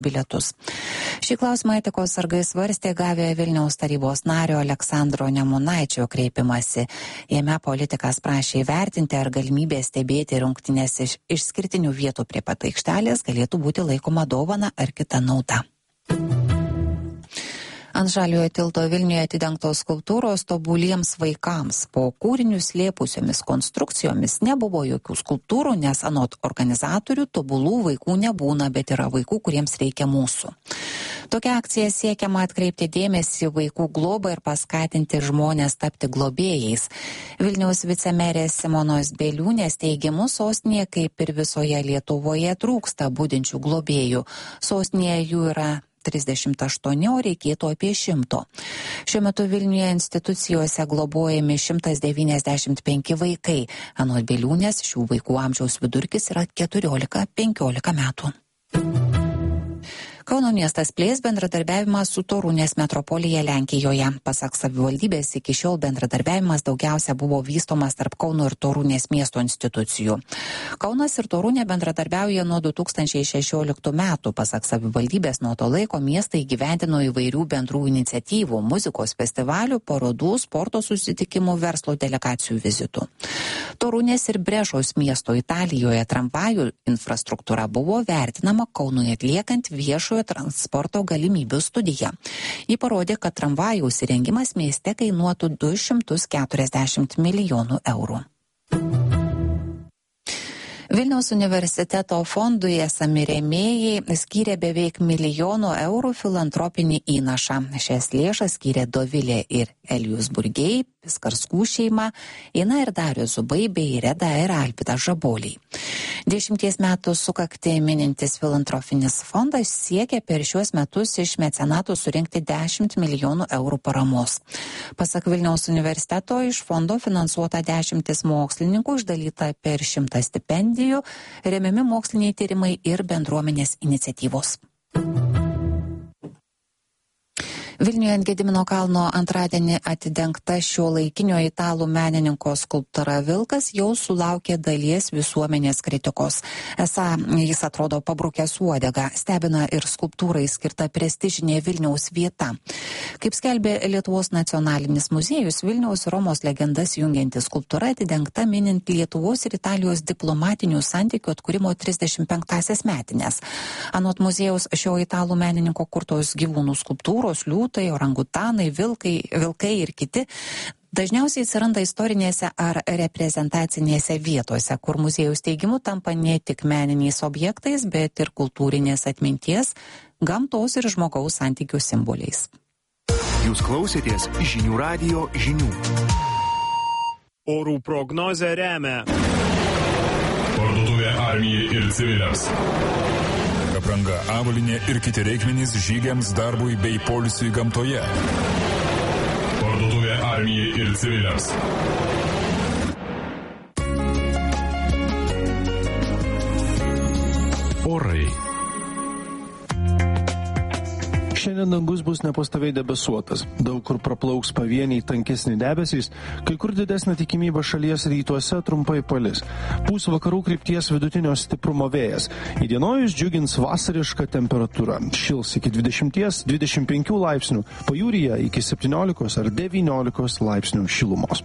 bilietus. Šį klausimą etikos sargai svarstė gavę Vilniaus tarybos nario Aleksandro Nemunaičio kreipimąsi. Jame politikas prašė įvertinti, ar galimybė stebėti rungtynes iš išskirtinių vietų prie pat aikštelės galėtų būti laikoma dovana ar kita nauda. Ant Žaliojo tilto Vilniuje atidengtos skulptūros tobuliems vaikams. Po kūrinius slėpusiomis konstrukcijomis nebuvo jokių skulptūrų, nes anot organizatorių tobulų vaikų nebūna, bet yra vaikų, kuriems reikia mūsų. Tokia akcija siekiama atkreipti dėmesį vaikų globą ir paskatinti žmonės tapti globėjais. Vilniaus vicemerės Simonos Bieliūnės teigimu, sostinėje kaip ir visoje Lietuvoje trūksta budinčių globėjų. Sostinėje jų yra 38, o reikėtų apie 100. Šiuo metu Vilniuje institucijose globojami 195 vaikai. Anot Bieliūnės, šių vaikų amžiaus vidurkis yra 14-15 metų. Kauno miestas plės bendradarbiavimą su Torunės metropolija Lenkijoje. Pasak savivaldybės, iki šiol bendradarbiavimas daugiausia buvo vystomas tarp Kauno ir Torunės miesto institucijų. Kaunas ir Torunė bendradarbiauja nuo 2016 metų. Pasak savivaldybės, nuo to laiko miestai įgyvendino įvairių bendrų iniciatyvų, muzikos festivalių, parodų, sporto susitikimų, verslo delegacijų vizitų. Torunės ir Brešos miesto Italijoje tramvajų infrastruktūra buvo vertinama Kaunui atliekant viešojo transporto galimybių studiją. Ji parodė, kad tramvajaus įrengimas mieste kainuotų 240 milijonų eurų. Vilniaus universiteto fondui esami rėmėjai skyrė beveik 1 milijono eurų filantropinį įnašą. Šias lėšas skyrė Dovilė ir Elijus Burgiai, Piskarskų šeima, Ina ir Darius Zubai bei Reda ir Alpidas Žaboliai. 10 metų sukaktį minintis filantropinis fondas siekia per šiuos metus iš mecenatų surinkti 10 milijonų eurų paramos. Pasak Vilniaus universiteto, iš fondo finansuota 10 mokslininkų, išdalyta per 100 stipendijų, remiami moksliniai tyrimai ir bendruomenės iniciatyvos. Vilniuje ant Gedimino kalno antradienį atidengta šiuolaikinio italų menininko skulptūra Vilkas jau sulaukė dalies visuomenės kritikos. Esą jis atrodo pabrukęs uodegą, stebina ir skulptūrai skirta prestižinė Vilniaus vieta. Kaip skelbė Lietuvos nacionalinis muziejus, Vilniaus Romos legendas jungianti skulptūra atidengta minint Lietuvos ir Italijos diplomatinių santykių atkūrimo 35-asias metines. Anot muziejaus, šio italų menininko kurtos gyvūnų skulptūros, liūtai, orangutanai, vilkai ir kiti dažniausiai atsiranda istorinėse ar reprezentacinėse vietose, kur muziejaus teigimu tampa ne tik meniniais objektais, bet ir kultūrinės atminties, gamtos ir žmogaus santykių simboliais. Jūs klausėtės Žinių radijo žinių. Orų prognozę remia Parduotuvė armijai ir civiliams. Apranga, avalynė ir kiti reikmenys žygiams, darbui bei poilsiui gamtoje. Parduotuvė armijai ir civiliams. Orai. Šiandien dangus bus nepastoviai debesuotas. Daug kur praplauks pavieniai tankesni debesys, kai kur didesnė tikimybė šalies rytuose trumpai palis. Pūs vakarų krypties vidutinio stiprumo vėjas. Įdienojus džiugins vasariška temperatūra. Šils iki 20-25 laipsnių, pajūryje iki 17 ar 19 laipsnių šilumos.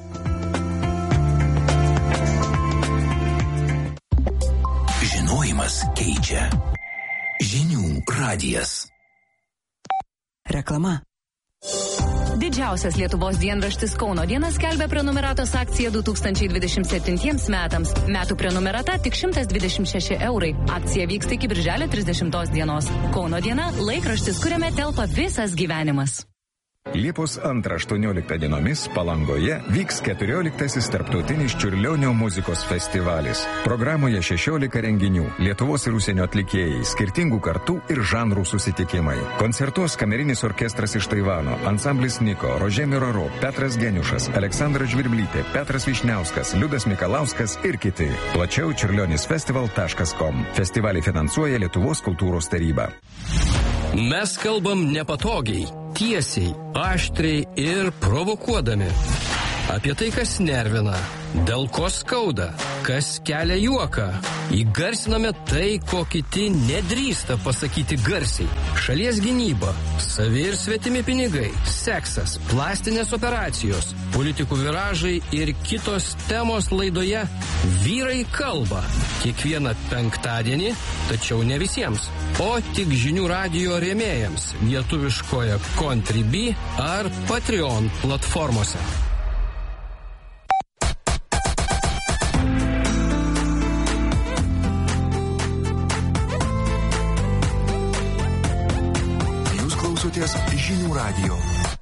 Žinojimas keičia. Žinių radijas. Reklama. Didžiausias Lietuvos dienraštis Kauno diena skelbia prenumeratos akciją 2027 metams. Metų prenumerata tik 126 eurai. Akcija vyksta iki birželio 30 dienos. Kauno diena – laikraštis, kuriame telpa visas gyvenimas. Liepos 2-18 dienomis Palangoje vyks 14. tarptautinis Čiurlionio muzikos festivalis. Programoje 16 renginių, Lietuvos ir užsienio atlikėjai, skirtingų kartų ir žanrų susitikimai. Koncertuos kamerinis orkestras iš Taivano, ansamblis Niko, Rožė Miraro, Petras Geniušas, Aleksandra Žvirblytė, Petras Višniauskas, Liudas Mikalauskas ir kiti. Plačiau čiurlionisfestival.com. Festivalį finansuoja Lietuvos kultūros taryba. Mes kalbam nepatogiai, tiesiai, aštriai ir provokuodami. Apie tai, kas nervina, dėl ko skauda, kas kelia juoką. Įgarsiname tai, ko kiti nedrįsta pasakyti garsiai. Šalies gynyba, savi ir svetimi pinigai, seksas, plastinės operacijos, politikų viražai ir kitos temos laidoje Vyrai kalba. Kiekvieną penktadienį, tačiau ne visiems, o tik žinių radijo rėmėjams lietuviškoje Contribui ar Patreon platformose. Jūs klausotės žinių radijo.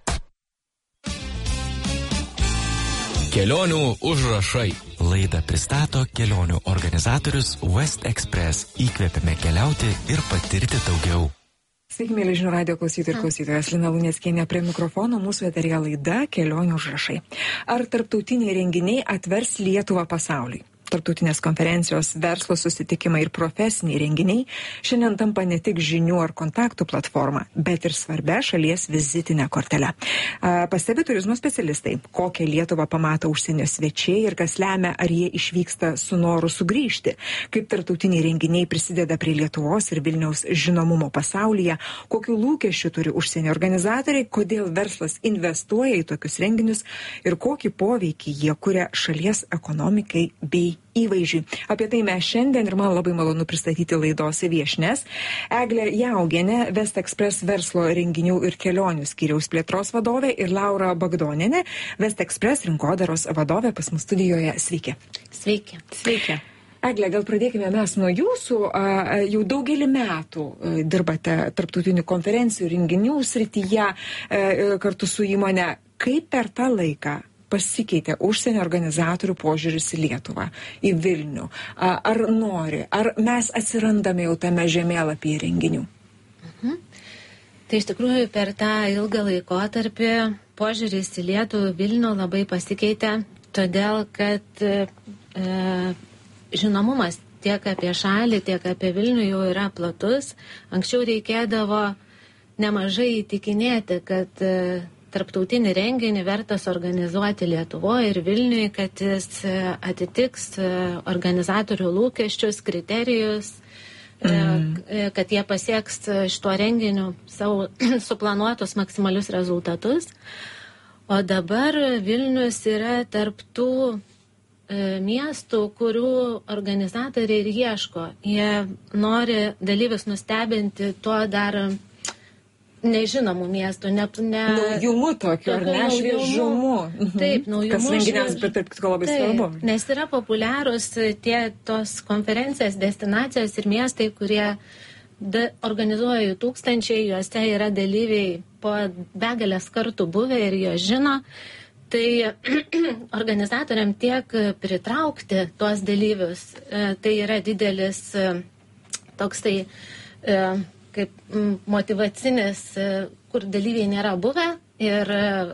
Kelionių užrašai. Laidą pristato kelionių organizatorius West Express. Įkvėpime keliauti ir patirti daugiau. Sveiki, mėly žinių radijo klausytojai ir klausytojas. Lina Luneckienė prie mikrofono, mūsų eteryje laida Kelionių užrašai. Ar tarptautiniai renginiai atvers Lietuvą pasauliui? Tarptautinės konferencijos, verslo susitikimai ir profesiniai renginiai šiandien tampa ne tik žinių ar kontaktų platforma, bet ir svarbia šalies vizitinė kortelė. Pastebi turizmo specialistai, kokią Lietuvą pamato užsienio svečiai ir kas lemia, ar jie išvyksta su noru sugrįžti, kaip tarptautiniai renginiai prisideda prie Lietuvos ir Vilniaus žinomumo pasaulyje, kokių lūkesčių turi užsienio organizatoriai, kodėl verslas investuoja į tokius renginius ir kokį poveikį jie kuria šalies ekonomikai bei įvaizdžiui. Apie tai mes šiandien ir man labai malonu pristatyti laidos viešnias. Eglė Jaugienė, West Express verslo renginių ir kelionių skyriaus plėtros vadovė ir Laura Bagdonienė, West Express rinkodaros vadovė pas mus studijoje. Sveiki. Sveiki. Sveiki. Eglė, gal pradėkime mes nuo jūsų. Jau daugelį metų dirbate tarptautinių konferencijų renginių srityje kartu su įmonė. Kaip per tą laiką pasikeitė užsienio organizatorių požiūris į Lietuvą, į Vilnių? Ar nori, ar mes atsirandame jau tame žemėlapyje renginių? Tai iš tikrųjų per tą ilgą laikotarpį požiūris į Lietuvą, Vilnių labai pasikeitė, todėl kad žinomumas tiek apie šalį, tiek apie Vilnių jau yra platus. Anksčiau reikėdavo nemažai įtikinėti, kad tarptautinį renginį vertas organizuoti Lietuvoje ir Vilniuje, kad jis atitiks organizatorių lūkesčius, kriterijus, kad jie pasieks šituo renginiu savo suplanuotus maksimalius rezultatus. O dabar Vilnius yra tarptų miestų, kurių organizatoriai ir ieško. Jie nori dalyvius nustebinti tuo dar nežinomų miestų, naujumu tokiu, ar ne, šviežumu. Taip, naujumu. Kas renginiams, bet taip labai svarbu. Nes yra populiarūs tos konferencijos, destinacijos ir miestai, kurie organizuoja jų tūkstančiai, juose yra dalyviai po begalės kartų buvę ir jie žino. Tai organizatoriam tiek pritraukti tuos dalyvius, tai yra didelis toksai kaip motyvacinis, kur dalyviai nėra buvę ir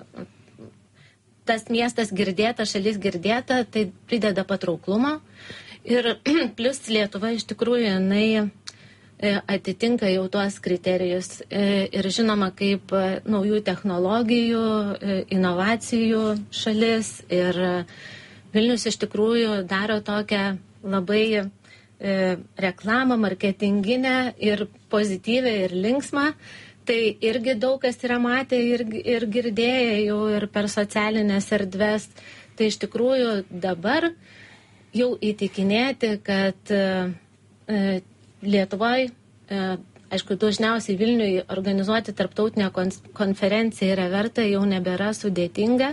tas miestas girdėta, šalis girdėta, tai prideda patrauklumo. Ir plus Lietuva iš tikrųjų jinai atitinka jau tuos kriterijus ir žinoma kaip naujų technologijų, inovacijų šalis ir Vilnius iš tikrųjų daro tokią labai reklamą, marketinginę ir pozityvę ir linksmą. Tai irgi daug kas yra matę ir girdėję jau ir per socialinės erdves. Tai iš tikrųjų dabar jau įtikinėti, kad Lietuvoje, aišku, dažniausiai Vilniuje organizuoti tarptautinę konferenciją yra verta, jau nebėra sudėtinga.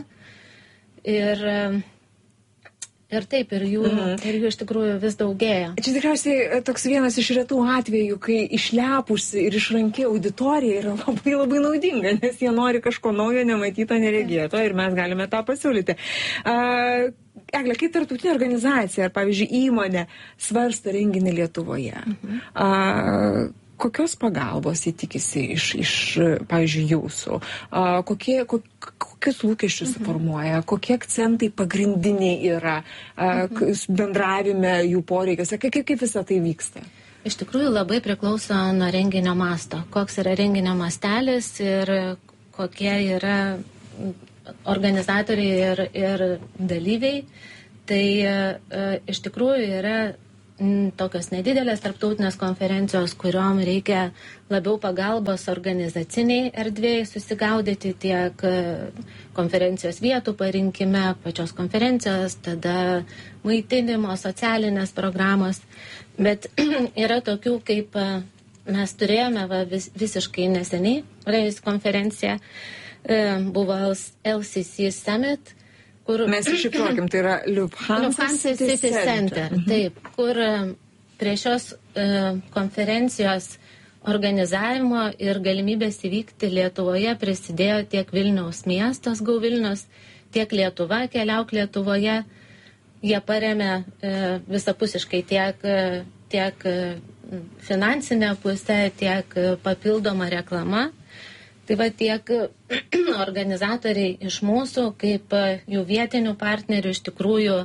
Ir taip, ir jų iš tikrųjų vis daugėja. Čia tikriausiai toks vienas iš retų atvejų, kai išlepusi ir išranki auditorija yra labai labai naudinga, nes jie nori kažko naujo, nematyto, neregėto ir mes galime tą pasiūlyti. Egle, kai tarptautinė organizacija ar, pavyzdžiui, įmonė svarsto renginį Lietuvoje, kokios pagalbos jie tikisi iš pavyzdžiui, jūsų? Kokius lūkesčius formuoja? Kokie akcentai pagrindiniai yra bendravime jų poreikiuose? Kaip visą tai vyksta? Iš tikrųjų labai priklauso nuo renginio masto. Koks yra renginio mastelis ir kokie yra organizatoriai ir dalyviai. Tai iš tikrųjų yra tokios nedidelės tarptautinės konferencijos, kuriuom reikia labiau pagalbos organizaciniai erdvėjai susigaudyti tiek konferencijos vietų parinkime, pačios konferencijos, tada maitinimo, socialinės programos. Bet yra tokių, kaip mes turėjome visiškai neseniai, praėjusi konferencija, buvo LCC Summit, kur mes iššifruokim, tai yra Lufthansa City Center. Taip, kur prie šios konferencijos organizavimo ir galimybės įvykti Lietuvoje prisidėjo tiek Vilniaus miestas Go Vilnius, tiek Lietuva, Keliauk Lietuvoje. Jie paremė visapusiškai tiek finansinę pusę, tiek papildomą reklamą. Tai va tiek organizatoriai iš mūsų, kaip jų vietinių partnerių, iš tikrųjų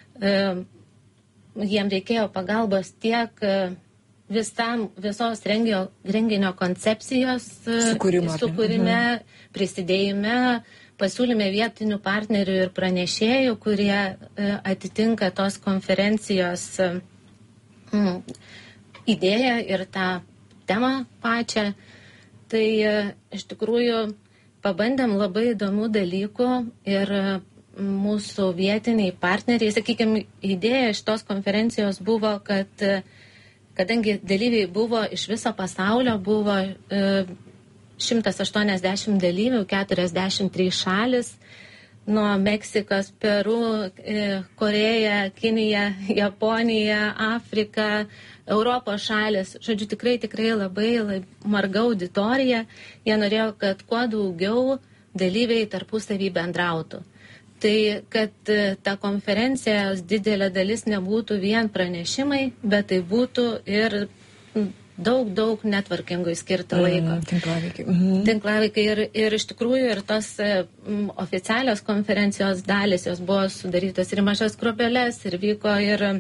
jiem reikėjo pagalbos tiek visos renginio koncepcijos sukūrime, prisidėjime, pasiūlyme vietinių partnerių ir pranešėjų, kurie atitinka tos konferencijos idėją ir tą temą pačią. Tai iš tikrųjų pabandėm labai įdomių dalykų ir mūsų vietiniai partneriai, sakykime, idėja šitos konferencijos buvo, kad kadangi dalyviai buvo iš viso pasaulio, buvo 180 dalyvių, 43 šalis, nuo Meksikos, Peru, Koreja, Kinija, Japonija, Afrika, Europos šalis, žodžiu, tikrai labai marga auditorija. Jie norėjo, kad kuo daugiau dalyviai tarpusavį bendrautų. Tai, kad ta konferencijos didelė dalis nebūtų vien pranešimai, bet tai būtų ir daug netvarkingui skirta laiko. Tinklaveikai. Ir iš tikrųjų ir tos oficialios konferencijos dalis, jos buvo sudarytos ir mažas grupelės, ir vyko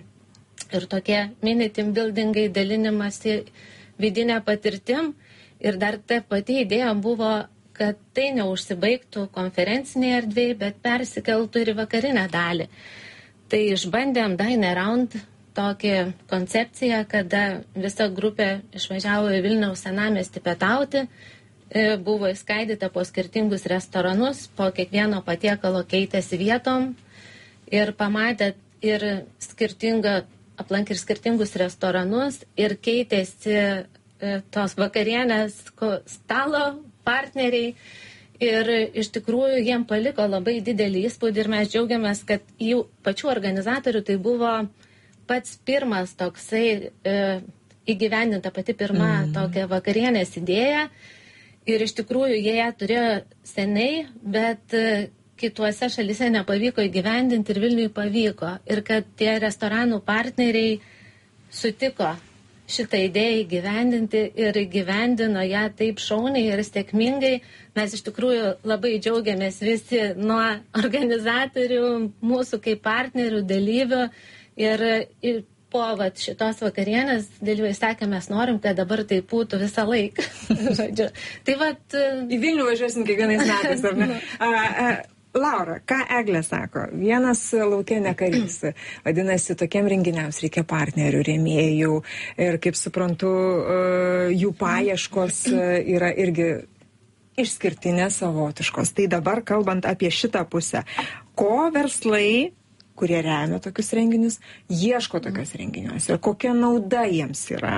ir tokie mini team buildingai, dalinimasi vidinę patirtim. Ir dar ta pati idėja buvo, kad tai neužsibaigtų konferencinėje erdvėje, bet persikeltų ir į vakarinę dalį. Tai išbandėm Dine Around tokį koncepciją, kada visa grupė išvažiavo į Vilniaus senamiestį pietauti, buvo įskaidyta po skirtingus restoranus, po kiekvieno patiekalo keitėsi vietom ir pamatė ir aplankė ir skirtingus restoranus ir keitėsi tos vakarienės stalo partneriai. Ir iš tikrųjų jiem paliko labai didelį įspūdį ir mes džiaugiamės, kad jų pačių organizatorių tai buvo pats pirmas toksai įgyvendinta pati pirma tokia vakarienės idėja. Ir iš tikrųjų jie ją turėjo seniai, bet kituose šalyse nepavyko įgyvendinti ir Vilniui pavyko. Ir kad tie restoranų partneriai sutiko šitą idėją įgyvendinti ir įgyvendino ją taip šauniai ir sėkmingai. Mes iš tikrųjų labai džiaugiamės visi nuo organizatorių, mūsų kaip partnerių, dalyvių. Ir po šitos vakarienės dalyviai sakė, mes norim, kad dabar tai būtų visą laiką. Tai į Vilnių važiuosim kiekvienais metais, ar ne? Laura, ką Eglė sako? Vienas lauke ne karys. Vadinasi, tokiem renginiams reikia partnerių, rėmėjų ir, kaip suprantu, jų paieškos yra irgi išskirtinės, savotiškos. Tai dabar, kalbant apie šitą pusę, ko verslai, kurie remia tokius renginius, ieško tokios renginiuose ir kokia nauda jiems yra,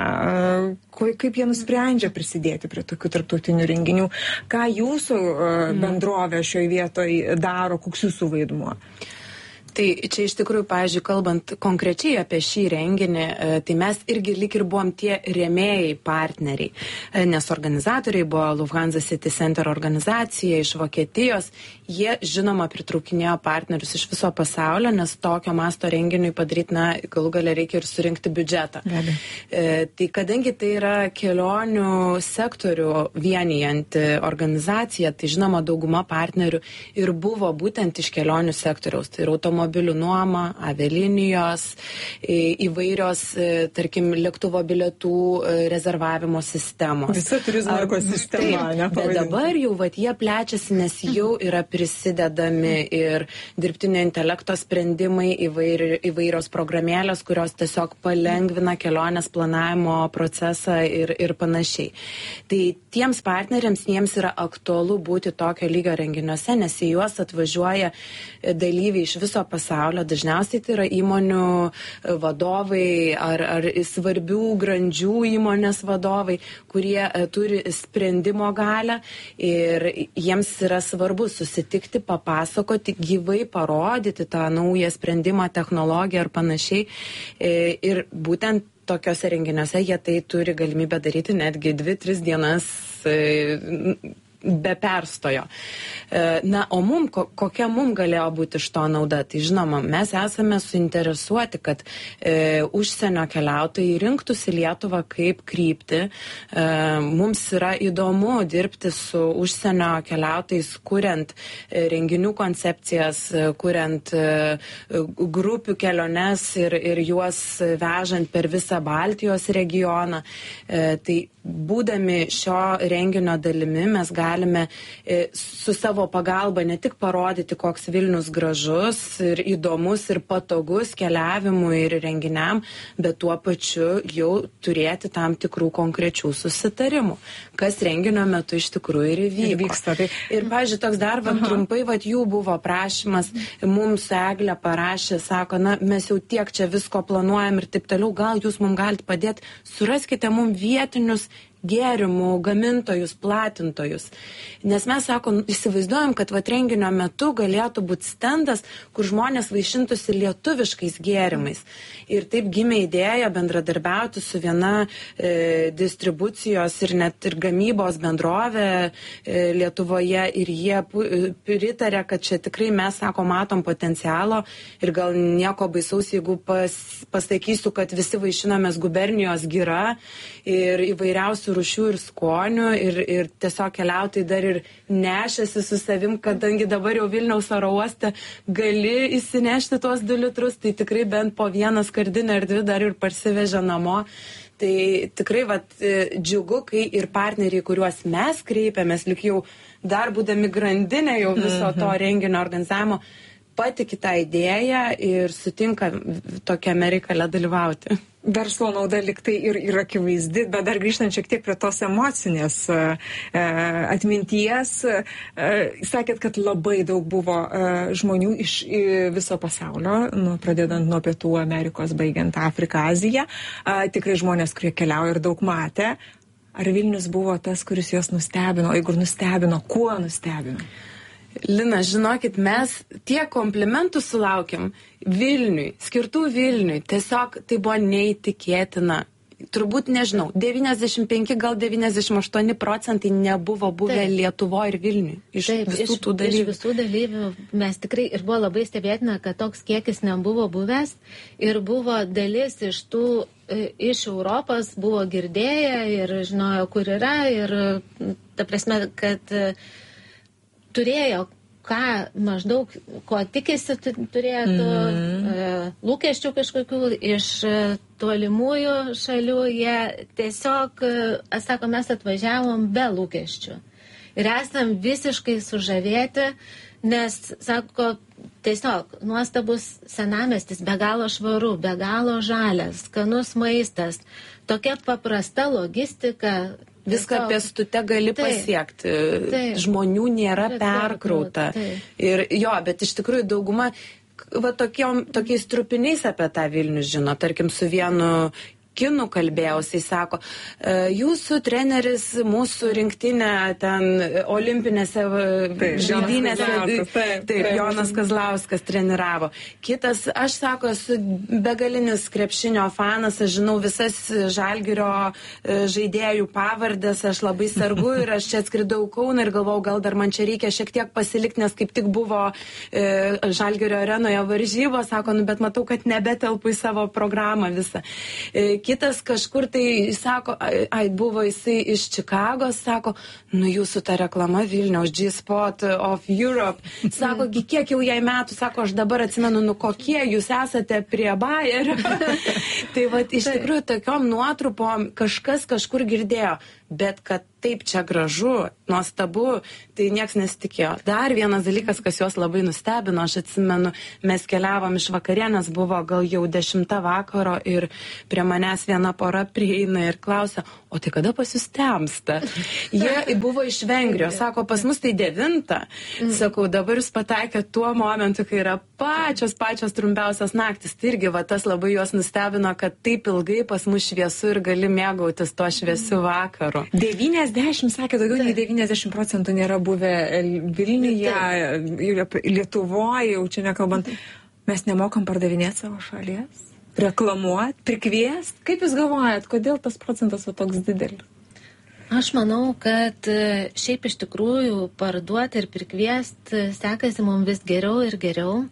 kaip jie nusprendžia prisidėti prie tokių tarptautinių renginių, ką jūsų bendrovė šioje vietoje daro, koks jūsų vaidmuo? Tai čia iš tikrųjų, pavyzdžiui, kalbant konkrečiai apie šį renginį, tai mes irgi lyg ir buvom tie rėmėjai partneriai, nes organizatoriai buvo Lufthansa City Center organizacija iš Vokietijos, jie žinoma pritraukinėjo partnerius iš viso pasaulio, nes tokio masto renginiui padaryti, galų gale reikia ir surinkti biudžetą. Tai kadangi tai yra kelionių sektorių vienijanti organizacija, tai žinoma dauguma partnerių ir buvo būtent iš kelionių sektoriaus, tai yra automobilių automobilių nuoma, avialinijos, įvairios, tarkim, lėktuvo bilietų rezervavimo sistemos. Visa turizmo ekosistema, bet dabar jau jie plečiasi, nes jau yra prisidedami ir dirbtinio intelekto sprendimai, įvairios programėlės, kurios tiesiog palengvina kelionės planavimo procesą ir panašiai. Tai tiems partneriams jiems yra aktualu būti tokio lygio renginiuose, nes į juos atvažiuoja dalyviai iš viso pasaulio. Dažniausiai tai yra įmonių vadovai ar svarbių grandžių įmonės vadovai, kurie turi sprendimo galią ir jiems yra svarbu susitikti, papasakoti, gyvai parodyti tą naują sprendimą, technologiją ar panašiai. Ir būtent tokiuose renginiuose jie tai turi galimybę daryti netgi 2-3 dienas be perstojo. Na, o kokia mum galėjo būti iš to nauda? Tai žinoma, mes esame suinteresuoti, kad užsienio keliautojai rinktųsi Lietuvą kaip kryptį. Mums yra įdomu dirbti su užsienio keliautojais, kuriant renginių koncepcijas, kuriant grupių keliones ir juos vežant per visą Baltijos regioną. Tai būdami šio renginio dalimi mes galime su savo pagalba ne tik parodyti, koks Vilnius gražus ir įdomus ir patogus keliavimui ir renginiam, bet tuo pačiu jau turėti tam tikrų konkrečių susitarimų, kas renginio metu iš tikrųjų ir įvyksta. Ir, pavyzdžiui, toks dar trumpai, jų buvo prašymas, mums Eglė parašė, sako, na, mes jau tiek čia visko planuojam ir taip toliau, gal jūs mums galite padėti, suraskite mums vietinius gėrimų gamintojus, platintojus. Nes mes, įsivaizduojam, kad renginio metu galėtų būti stendas, kur žmonės vaišintųsi lietuviškais gėrimais. Ir taip gimė idėja bendradarbiauti su viena distribucijos ir net ir gamybos bendrovė Lietuvoje ir jie pritarė, kad čia tikrai mes, matom potencialo ir gal nieko baisaus, jeigu pasakysiu, kad visi vaišinomės gubernijos gira ir įvairiausių rūšių ir skonių ir tiesiog keliautojai dar ir nešėsi su savim, kadangi dabar jau Vilniaus oro uoste gali įsinešti tuos 2 litrus, tai tikrai bent po 1 skardinę ar 2 dar ir parsivežė namo. Tai tikrai džiugu, kai ir partneriai, kuriuos mes kreipiamės, lyg jau dar būdami grandinė jau viso to renginio organizavimo, patiki tą idėją ir sutinka tokiame reikale dalyvauti. Verslo nauda liktai ir akivaizdi, bet dar grįžtant šiek tiek prie tos emocinės atminties, sakėt, kad labai daug buvo žmonių iš viso pasaulio, pradedant nuo Pietų Amerikos, baigiant Afriką, Aziją, tikrai žmonės, kurie keliauja ir daug matė. Ar Vilnius buvo tas, kuris juos nustebino? Jeigu nustebino, kuo nustebino? Lina, žinokit, mes tiek komplimentų sulaukiam Vilniui, skirtų Vilniui. Tiesiog tai buvo neįtikėtina. Turbūt, nežinau, 95, gal 98% nebuvo buvę Lietuvoje ir Vilniui. Iš visų dalyvių. Mes tikrai ir buvo labai stebėtina, kad toks kiekis nebuvo buvęs ir buvo dalis iš tų iš Europos buvo girdėję ir žinojo, kur yra ir ta prasme, kad turėjo ką maždaug, ko tikisi turėtų, lūkesčių kažkokių iš tolimųjų šalių, jie tiesiog, sako, mes atvažiavom be lūkesčių. Ir esam visiškai sužavėti, nes, sako, tiesiog nuostabus senamiestis, be galo švaru, be galo žalias, skanus maistas, tokia paprasta logistika. Viską pėstute gali pasiekti. Taip. Žmonių nėra perkrauta. Ir bet iš tikrųjų dauguma tokiais trupiniais apie tą Vilnių žino. Tarkim, su vienu kinų kalbėjausiai, sako, jūsų treneris mūsų rinktinę ten olimpinėse žaidynėse, taip, Jonas Kazlauskas treniravo. Kitas, aš sako, esu begalinis krepšinio fanas, aš žinau visas Žalgirio žaidėjų pavardės, aš labai sergu ir aš čia atskridau Kauną ir galvau, gal dar man čia reikia šiek tiek pasilikti, nes kaip tik buvo Žalgirio arenoje varžybos, sako, bet matau, kad nebetelpu į savo programą visą. kitas kažkur tai sako, buvo jisai iš Čikagos, sako, jūsų ta reklama Vilniaus G-Spot of Europe, sako, kiek jau jai metų, sako, aš dabar atsimenu, kokie jūs esate prie Bayerio. Tai iš tikrųjų tokiom nuotrupom kažkas kažkur girdėjo, bet kad taip čia gražu, nuostabu, tai nieks nesitikėjo. Dar vienas dalykas, kas juos labai nustebino, aš atsimenu, mes keliavom iš vakarienės, buvo gal jau 10 vakaro ir prie manęs viena pora prieina ir klausia, o tai kada pas jūs temsta? Jie buvo iš Vengrijos, sako, pas mus tai 9. Sakau, dabar jūs pataikėt tuo momentu, kai yra pačios trumpiausias naktis. Tai irgi tas labai juos nustebino, kad taip ilgai pas mus šviesu ir gali mėgautis to šviesiu vakaru. 90, sakė, daugiau nei 90% nėra buvę Vilniuje, Lietuvoje, jau čia nekalbant. Mes nemokam pardavinėti savo šalies, reklamuoti, prikviesti. Kaip jūs galvojat, kodėl tas procentas toks didelis? Aš manau, kad šiaip iš tikrųjų parduoti ir prikviesti sekasi mums vis geriau ir geriau.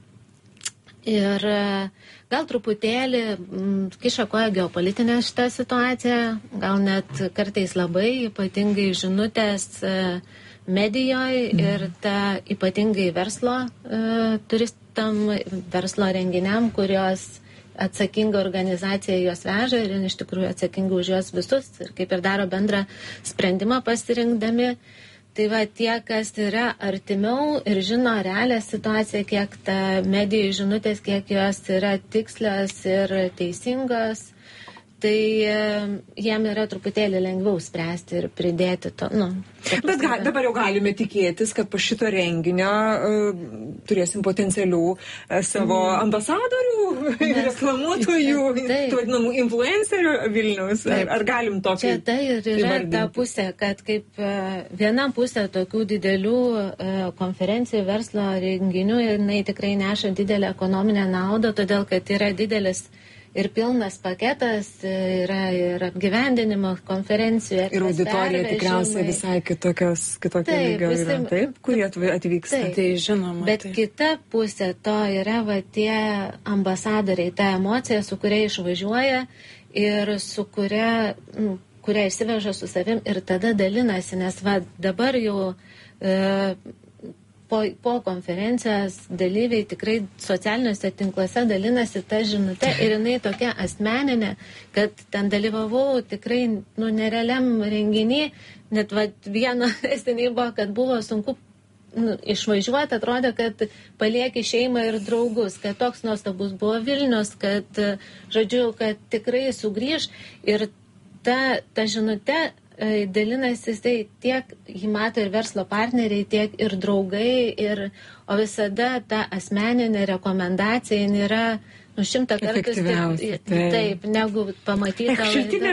Ir gal truputėlį kiša koja geopolitinė šitą situaciją, gal net kartais labai, ypatingai žinutės medijoje ir ta ypatingai verslo turistam, verslo renginiam, kurios atsakinga organizacija juos veža ir iš tikrųjų atsakinga už juos visus ir kaip ir daro bendrą sprendimą pasirinkdami. Tai tie, kas yra artimiau ir žino realią situaciją, kiek ta medijų žinutės, kiek jos yra tikslios ir teisingos, tai jiem yra truputėlį lengviau spręsti ir pridėti to. Bet dabar jau galime tikėtis, kad po šito renginio turėsim potencialių savo ambasadorių, reklamuotojų, tų vadinamų influencerių Vilniaus. Ar galim tokį? Čia tai ir yra ta pusė, kad kaip viena pusė tokių didelių konferencijų, verslo renginių, jinai tikrai neša didelę ekonominę naudą, todėl kad yra didelis ir pilnas paketas, yra ir apgyvendinimo konferencijų. Ir auditorija tikriausiai visai kitokio lygio yra, taip, kurie atvyksta. Tai žinoma. Bet kita pusė to yra tie ambasadoriai, ta emocija, su kuria išvažiuoja ir su kuria išsiveža su savim ir tada dalinasi, nes dabar jau po konferencijos dalyviai tikrai socialiniuose tinkluose dalinasi tą žinutę ir jinai tokia asmeninė, kad ten dalyvavau tikrai nerealiam renginį, net vieno eseniai buvo, kad buvo sunku išvažiuoti, atrodė, kad palieki šeimą ir draugus, kad toks nuostabus buvo Vilnius, kad, žodžiu, kad tikrai sugrįž ir ta žinutė dalinasi jisai tiek jį mato ir verslo partneriai, tiek ir draugai, o visada ta asmeninė rekomendacija yra 100 kartų taip, negu pamatyta.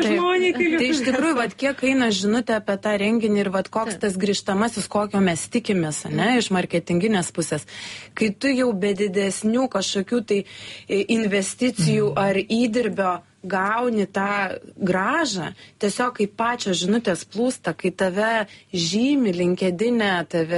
Tai iš tikrųjų, kiek eina žinutė apie tą renginį ir koks tas grįžtamasis, kokio mes tikimės, iš marketinginės pusės. Kai tu jau be didesnių kažkokių tai investicijų ar įdirbio gauni tą gražą, tiesiog kaip pačios žinutės plūsta, kai tave žymi LinkedIne,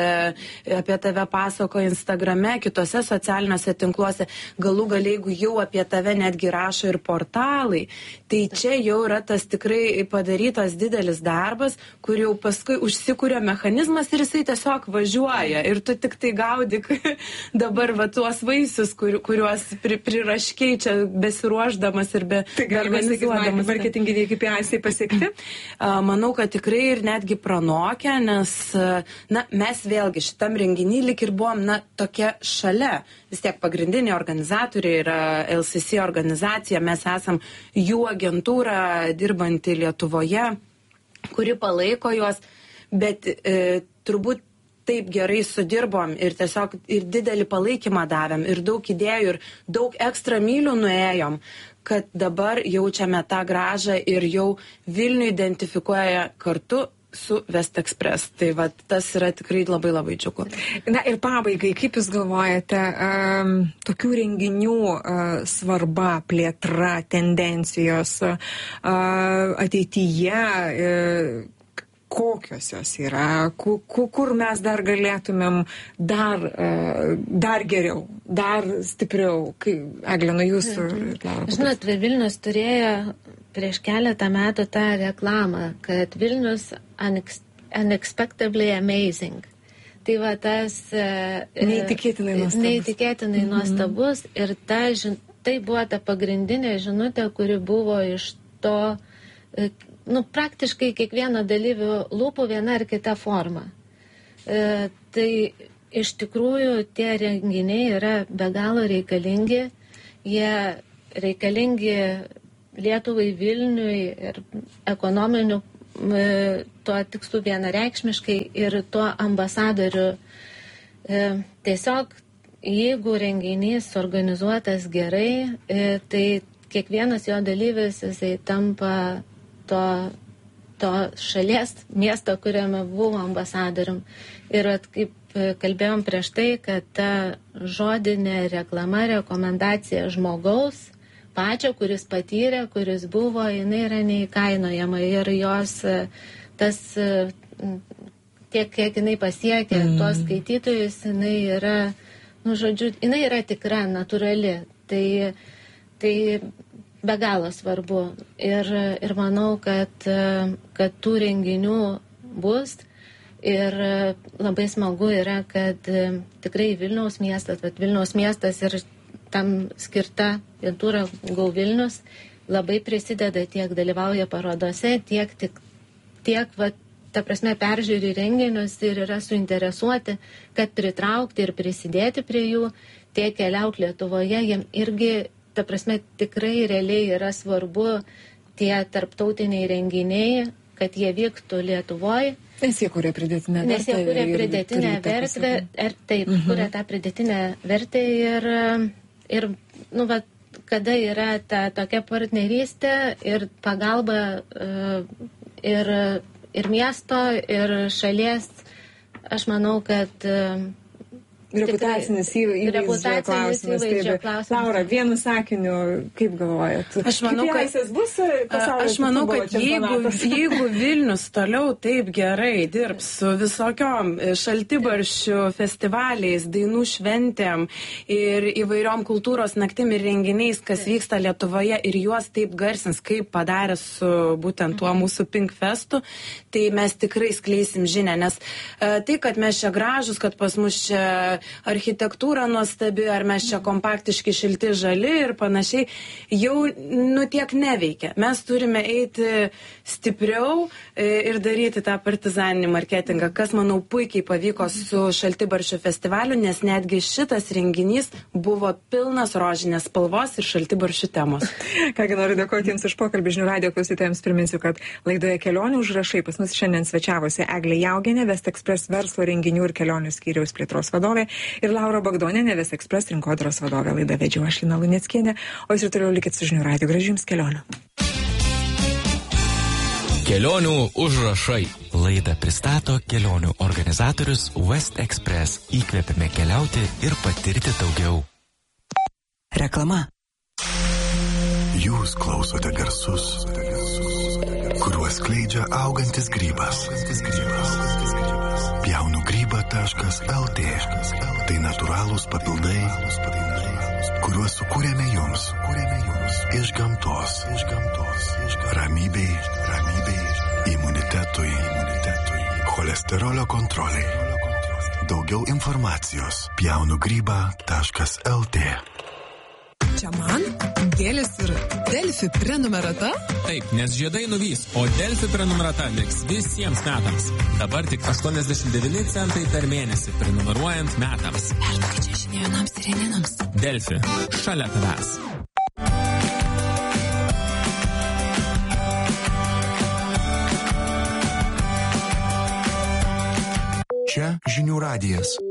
apie tave pasako Instagrame, kitose socialiniuose tinkluose, galų galiai, jeigu jau apie tave netgi rašo ir portalai, tai čia jau yra tas tikrai padarytas didelis darbas, kur jau paskui užsikūrė mechanizmas ir jisai tiesiog važiuoja ir tu tik tai gaudyk dabar tuos vaisius, kuriuos priraškiai čia besiruošdamas ir be... Galima sakyti, marketinginiai KPI pasiekti? Manau, kad tikrai ir netgi pranokę, nes mes vėlgi šitam renginį lyg ir buvom tokia šalia. Vis tiek pagrindiniai organizatoriai yra LCC organizacija, mes esam jų agentūra dirbanti Lietuvoje, kuri palaiko juos, bet turbūt taip gerai sudirbom ir tiesiog ir didelį palaikymą davėm ir daug idėjų ir daug ekstra mylių nuėjom, kad dabar jaučiame tą gražą ir jau Vilnių identifikuoja kartu su West Express. Tai tas yra tikrai labai labai džiugu. Na ir pabaigai, kaip Jūs galvojate, tokių renginių svarba, plėtra, tendencijos ateityje, kokios jos yra, kur mes dar galėtumėm dar geriau, dar stipriau. Egle, nuo Jūsų. Žinot, Vilnius turėjo prieš keletą metų tą reklamą, kad Vilnius unexpectedly amazing. Tai va tas neįtikėtinai nuostabus ir tai buvo ta pagrindinė žinutė, kuri buvo iš to, praktiškai kiekvieno dalyvių lūpų viena ar kita forma. Tai iš tikrųjų tie renginiai yra be galo reikalingi, jie reikalingi Lietuvai, Vilniui ir ekonominių tuo tikslu vienareikšmiškai ir tuo ambasadorių. Tiesiog, jeigu renginys organizuotas gerai, tai kiekvienas jo dalyvis, jisai tampa to šalies miesto, kuriame buvo ambasadorium. Ir kaip kalbėjom prieš tai, kad ta žodinė reklama, rekomendacija žmogaus, pačio, kuris patyrė, kuris buvo, jinai yra neįkainojama ir jos tas tiek, kiek jinai pasiekė tuos skaitytojus, jinai yra, jinai yra tikra, natūrali. Tai be galo svarbu. Ir manau, kad tų renginių bus. Ir labai smagu yra, kad tikrai Vilniaus miestas ir tam skirta agentūra Go Vilnius labai prisideda, tiek dalyvauja parodose, tiek ta prasme peržiūri renginius ir yra suinteresuoti, kad pritraukti ir prisidėti prie jų, tiek keliauti Lietuvoje, jiem irgi, ta prasme, tikrai realiai yra svarbu tie tarptautiniai renginiai, kad jie vyktų Lietuvoje. Nes jie kuria pridėtinę vertę. Nes jie kuria pridėtinę vertę, kuria tą pridėtinę vertę ir kada yra ta tokia partnerystė ir pagalba ir miesto, ir šalies, aš manau, kad reputacinis įvaizdžio klausimas. Laura, vienu sakiniu, kaip galvojat? Aš manau, kad jeigu Vilnius toliau taip gerai dirbs su visokiom šaltibarščių festivaliais, dainų šventėm ir įvairiom kultūros naktim ir renginiais, kas vyksta Lietuvoje, ir juos taip garsins, kaip padarė su būtent tuo mūsų Pink Festu, tai mes tikrai skleisim žinią, nes tai, kad mes čia gražus, kad pas mus čia architektūra nuostabi, ar mes čia kompaktiški, šilti, žali ir panašiai, jau tiek neveikia. Mes turime eiti stipriau ir daryti tą partizaninį marketingą, kas, manau, puikiai pavyko su Šaltibarščių festivaliu, nes netgi šitas renginys buvo pilnas rožinės spalvos ir šaltibarščių temos. Kągi, noriu dėkoti Jums už pokalbį. Žinių radijo klausytojams priminsiu, kad laidoje Kelionių užrašai pas mus šiandien svečiavosi Eglė Jaugienė, West Express verslo renginių ir kelionių skyriaus plėtros vadovė, ir Laura Bagdonienė, West Express rinkodaros vadovė. Laidą vedžiau aš, Lina Luneckienė, o jūs ir toliau likit su Žinių radiju. Gražių Jums kelionių. Kelionių užrašai. Laidą pristato kelionių organizatorius West Express. Įkvėpime keliauti ir patirti daugiau. Reklama. Jūs klausote garsus, kuriuos skleidžia augantis grybas. Pjaunugryba.lt. Tai natūralūs papildai, kuriuos sukūrėme jums. Iš gamtos. Ramybei, imunitetui, cholesterolio kontroliai. Daugiau informacijos pjaunugryba.lt. Čia man gėlės ir Delfi prenumerata? Taip, nes žiedai nuvys, o Delfi prenumerata liks visiems metams. Dabar tik 89 centai per mėnesį prenumeruojant metams. Perduokit čia žinia vienams ir vieninams. Delfi, šalia tavęs. Čia Žinių radijas.